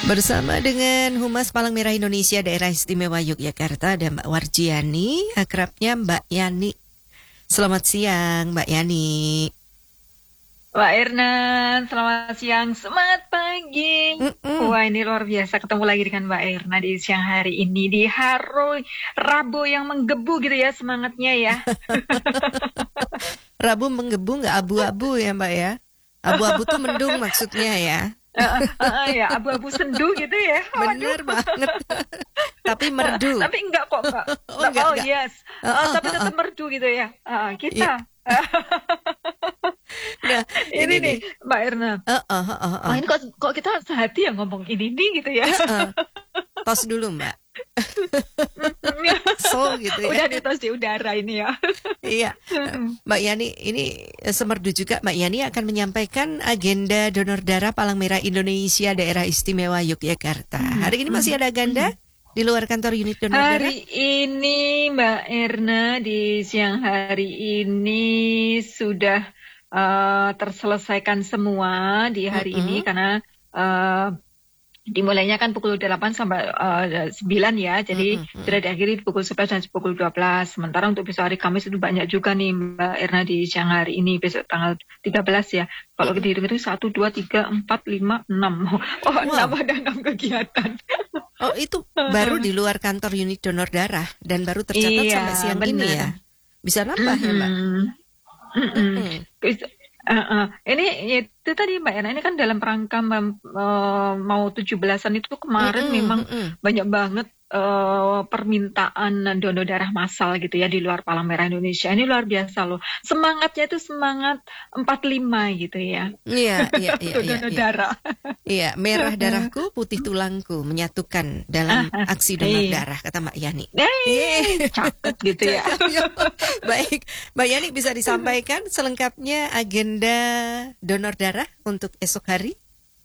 Bersama dengan Humas Palang Merah Indonesia Daerah Istimewa Yogyakarta ada Mbak Warjiani, akrabnya Mbak Yani. Selamat siang Mbak Yani. Mbak Erna, selamat siang, semangat pagi. Wah, ini luar biasa ketemu lagi dengan Mbak Erna di siang hari ini di Rabu yang menggebu gitu ya semangatnya ya. Rabu menggebu nggak abu-abu ya Mbak ya? Abu-abu tuh mendung maksudnya ya. Ya, abu-abu sendu gitu ya. Bener banget. Tapi merdu. Tapi enggak kok Mbak. Enggak. Yes. Tapi tetap merdu gitu ya. Kita. Nah, ini nih Mbak Erna. Ini kok kita sehati ya ngomong ini nih gitu ya. Tos dulu Mbak. So gitu ya. Udah ditos di udara ini ya. Iya. Mbak Yani, ini semerdu juga Mbak Yani akan menyampaikan agenda donor darah Palang Merah Indonesia Daerah Istimewa Yogyakarta. Hari ini masih ada agenda di luar kantor unit donor darah? Hari ini Mbak Erna di siang hari ini sudah terselesaikan semua di hari ini karena dimulainya kan pukul 8 sampai 9 ya, jadi sudah diakhiri di pukul 11 dan pukul 12. Sementara untuk besok hari Kamis itu banyak juga nih Mbak Erna di siang hari ini, besok tanggal 13 ya. Kalau dihitung itu 1, 2, 3, 4, 5, 6. Oh, 6 ada 6 kegiatan. Oh, itu baru di luar kantor unit donor darah dan baru tercatat sampai siang ini ya. Bisa nambah ya Mbak? Ini itu tadi Mbak Erna, ini kan dalam rangka mau 17-an itu kemarin memang banyak banget permintaan donor darah massal gitu ya di luar Palang Merah Indonesia. Ini luar biasa loh. Semangatnya itu semangat 45 gitu ya. Iya. Donor darah. Iya, merah darahku, putih tulangku menyatukan dalam aksi donor darah kata Mbak Yani. Cakep gitu ya. Baik, Mbak Yani bisa disampaikan selengkapnya agenda donor darah untuk esok hari?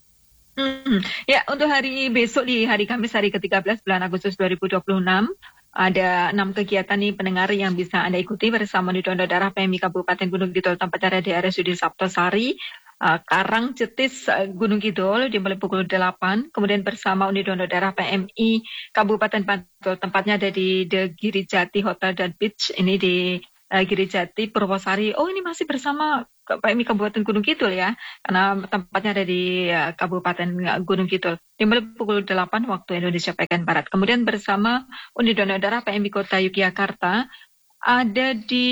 Ya, untuk hari besok di hari Kamis hari ke-13 bulan Agustus 2026 ada 6 kegiatan nih pendengar yang bisa Anda ikuti bersama di donor darah PMI Kabupaten Gunung Kidul tempatnya di RSUD Sabtosari, Karang Cetis Gunung Kidul dimulai pukul 8, kemudian bersama unit donor darah PMI Kabupaten Bantul tempatnya ada di The Girijati Hotel dan Beach ini di Girijati Purwosari. Oh, ini masih bersama PMI Kabupaten Gunung Kidul ya, karena tempatnya ada di Kabupaten Gunung Kidul. Dimulai pukul 8 waktu Indonesia bagian Barat. Kemudian bersama unit donor darah PMI Kota Yogyakarta ada di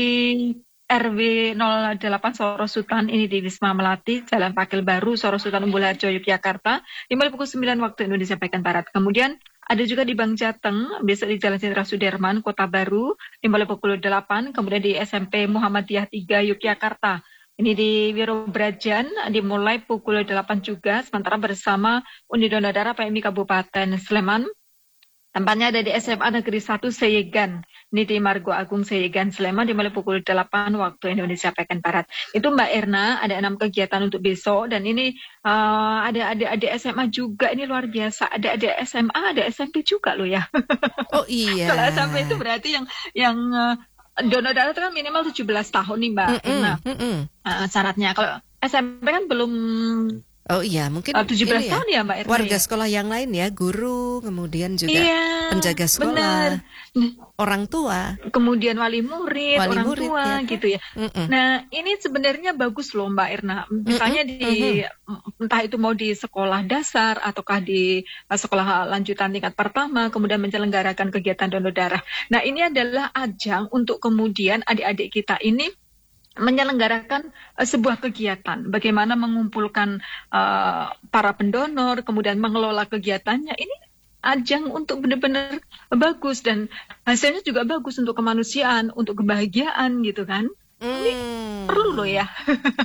RW 08 Soro Sultan ini di Wisma Melati, Jalan Pakil Baru, Soro Sultan Umbul Harjo, Yogyakarta. Dimulai pukul 9 waktu Indonesia bagian Barat. Kemudian ada juga di Bank Jateng, besok di Jalan Jenderal Sudirman, Kota Baru, dimulai pukul 8. Kemudian di SMP Muhammadiyah 3, Yogyakarta. Ini di Wirobrajan, dimulai pukul 8 juga, sementara bersama unit donor darah PMI Kabupaten Sleman. Tempatnya ada di SMA Negeri 1 Seyegan. Ini di Margo Agung Seyegan, Sleman, dimulai pukul 8 waktu Indonesia bagian Barat. Itu Mbak Erna, ada 6 kegiatan untuk besok. Dan ini ada adik-adik SMA juga, ini luar biasa. Ada adik SMA, ada SMP juga loh ya. Oh iya. Kalau SMP itu berarti yang donor darah itu kan minimal 17 tahun nih Mbak Erna. Syaratnya. Kalau SMP kan belum... Oh iya, mungkin 17 tahun ya Mbak Erna. Warga sekolah yang lain ya, guru, kemudian juga penjaga sekolah, orang tua, kemudian wali murid, orang tua ya, gitu ya. Nah, ini sebenarnya bagus loh Mbak Erna. Misalnya entah itu mau di sekolah dasar ataukah di sekolah lanjutan tingkat pertama, kemudian menyelenggarakan kegiatan donor darah. Nah, ini adalah ajang untuk kemudian adik-adik kita ini menyelenggarakan sebuah kegiatan, bagaimana mengumpulkan para pendonor, kemudian mengelola kegiatannya. Ini ajang untuk benar-benar bagus dan hasilnya juga bagus untuk kemanusiaan, untuk kebahagiaan gitu kan. Ini perlu loh ya.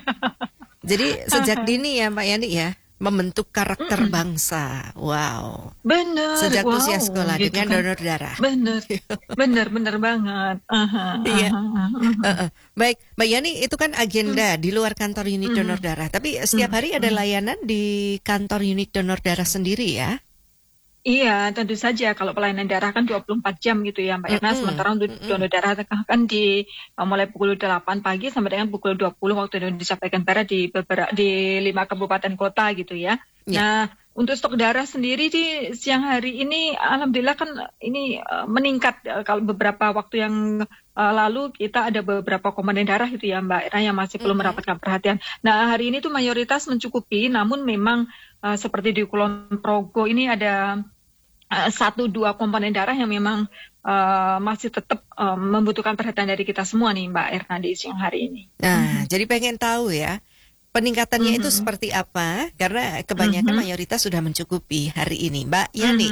Jadi sejak dini ya Mbak Yani ya, membentuk karakter bangsa. Wow. Benar. Sejak usia sekolah gitu dengan donor darah. Benar banget. Iya. Baik, Mbak Yani, itu kan agenda di luar kantor unit donor darah. Tapi setiap hari ada layanan di kantor unit donor darah sendiri ya? Iya, tentu saja. Kalau pelayanan darah kan 24 jam gitu ya Mbak Erna. Sementara untuk donor darah kan mulai pukul 8 pagi sampai dengan pukul 20 waktu Indonesia bagian Barat di 5 kabupaten kota gitu ya. Nah, untuk stok darah sendiri di siang hari ini, alhamdulillah kan ini meningkat. Kalau beberapa waktu yang lalu kita ada beberapa komponen darah itu ya Mbak Era yang masih belum mendapatkan perhatian. Nah hari ini tuh mayoritas mencukupi, namun memang seperti di Kulon Progo ini ada 1-2 komponen darah yang memang masih tetap membutuhkan perhatian dari kita semua nih Mbak Erna di siang hari ini. Nah, jadi pengen tahu ya. Peningkatannya itu seperti apa? Karena kebanyakan mayoritas sudah mencukupi hari ini, Mbak Yani.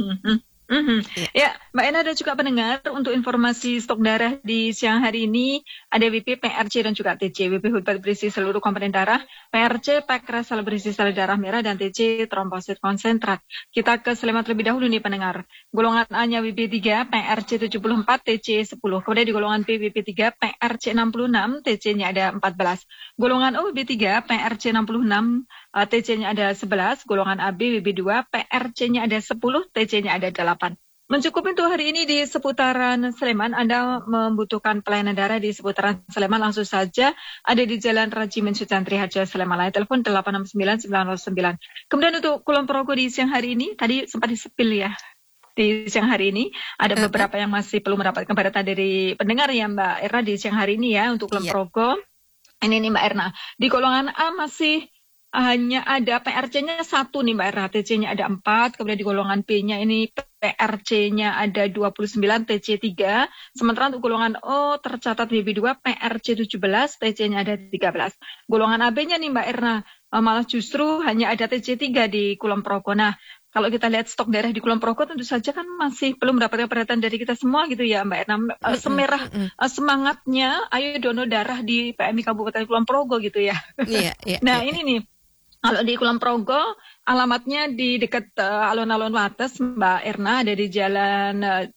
Ya, Mbak Ena dan juga pendengar, untuk informasi stok darah di siang hari ini ada WP, PRC dan juga TC. WP hubat berisi seluruh komponen darah, PRC pankreas sel berisi sel darah merah, dan TC trombosit konsentrat. Kita ke Sleman terlebih dahulu nih pendengar. Golongan A-nya WB3, PRC 74, TC 10. Kemudian di golongan B WB3, PRC 66, TC-nya ada 14. Golongan O WB3, PRC 66, TC-nya ada 11. Golongan AB WB2, PRC-nya ada 10, TC-nya ada 8. Mencukupi untuk hari ini di seputaran Sleman. Anda membutuhkan pelayanan darah di seputaran Sleman, langsung saja ada di Jalan Rajimin Sucantri Harja Sleman. Line telepon 869-909. Kemudian untuk Kulon Progo di siang hari ini, tadi sempat disepil ya. Di siang hari ini ada beberapa yang masih belum mendapatkan perhatian dari pendengar ya Mbak Erna di siang hari ini ya untuk Kulon Progo. Ini nih Mbak Erna. Di golongan A masih hanya ada PRC-nya 1 nih Mbak Erna, TC-nya ada 4, kemudian di golongan B-nya ini PRC-nya ada 29, TC 3, sementara untuk golongan O tercatat WB2, PRC 17, TC-nya ada 13. Golongan AB-nya nih Mbak Erna, malah justru hanya ada TC 3 di Kulon Progo. Nah, kalau kita lihat stok darah di Kulon Progo tentu saja kan masih belum mendapatkan perhatian dari kita semua gitu ya Mbak Erna. Semerah semangatnya, ayo donor darah di PMI Kabupaten Kulon Progo gitu ya. Nah ini nih. Kalau di Kulon Progo, alamatnya di dekat alun-alun Wates, Mbak Erna, ada di jalan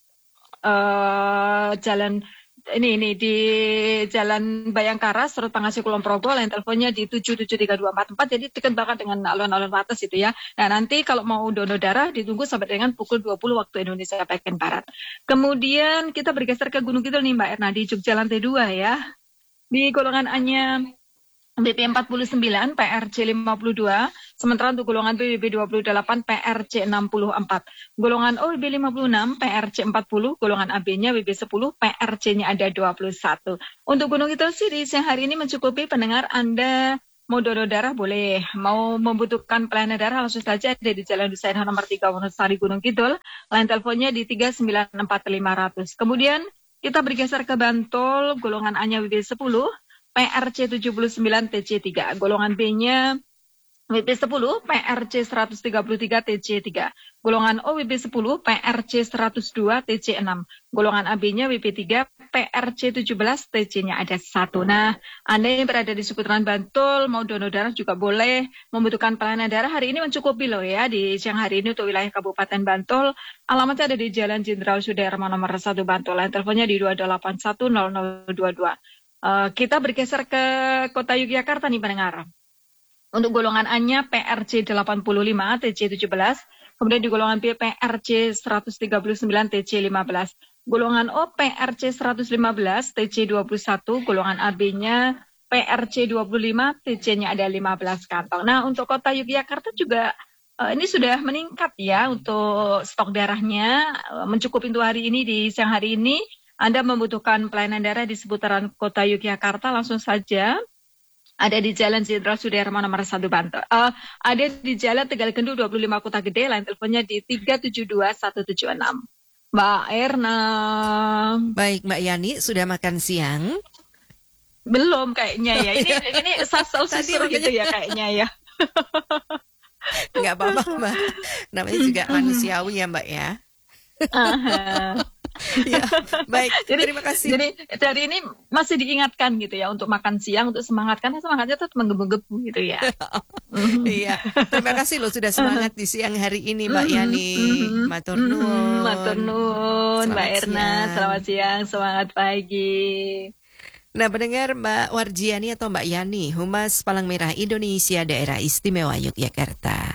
ini di Jalan Bayangkara, Serut Pangasih Kulon Progo. Line teleponnya di 773244. Jadi dekat banget dengan alun-alun Wates itu ya. Nah nanti kalau mau donor darah ditunggu sampai dengan pukul 20 waktu Indonesia bagian Barat. Kemudian kita bergeser ke Gunung Kidul nih Mbak Erna, di Jogja lantai 2 ya. Di golongan A-nya BP 49, PRC 52, sementara untuk golongan B WB 28, PRC 64. Golongan O WB 56, PRC 40, golongan AB-nya WB 10, PRC-nya ada 21. Untuk Gunung Kidul sendiri siang hari ini mencukupi. Pendengar, Anda mau donor darah boleh, mau membutuhkan pelayanan darah langsung saja ada di Jalan Dusain nomor 3 Wonosari Gunung Kidul. Line teleponnya di 3944500. Kemudian kita bergeser ke Bantul, golongan A-nya WB 10, PRC 79, TC 3. Golongan B-nya WB 10, PRC 133, TC 3. Golongan O WB 10, PRC 102, TC 6. Golongan AB-nya WB 3, PRC 17, TC-nya ada 1. Nah, Anda yang berada di seputaran Bantul, mau donor darah juga boleh, membutuhkan pelayanan darah hari ini mencukupi loh ya, di siang hari ini untuk wilayah Kabupaten Bantul. Alamatnya ada di Jalan Jenderal Sudirman nomor 1 Bantul. Line teleponnya di 2810022. Kita bergeser ke Kota Yogyakarta nih pendengar. Untuk golongan A-nya PRC 85, TC 17. Kemudian di golongan B PRC 139, TC 15. Golongan O PRC 115, TC 21. Golongan AB-nya PRC 25, TC-nya ada 15 kantong. Nah untuk Kota Yogyakarta juga ini sudah meningkat ya untuk stok darahnya. Mencukupi untuk hari ini di siang hari ini. Anda membutuhkan pelayanan darah di seputaran Kota Yogyakarta, langsung saja ada di Jalan Jenderal Sudirman nomor 1 Bantul. Ada di Jalan Tegal Gendu 25 Kota Gede. Line teleponnya di 372176. Mbak Erna. Baik Mbak Yani, sudah makan siang? Belum kayaknya ya. Ini sasal susur gitu ya kayaknya ya. Nggak apa-apa Mbak. Namanya juga manusiawi ya Mbak ya. Ya, baik. Terima kasih. Jadi dari ini masih diingatkan gitu ya untuk makan siang, untuk semangat, karena semangatnya tuh menggebu-gebu gitu ya. Iya. Terima kasih loh sudah semangat di siang hari ini Mbak Yani. Matur nuwun. Matur nuwun Mbak Erna. Selamat siang, semangat pagi. Nah, pendengar, Mbak Warjiani atau Mbak Yani, Humas Palang Merah Indonesia Daerah Istimewa Yogyakarta.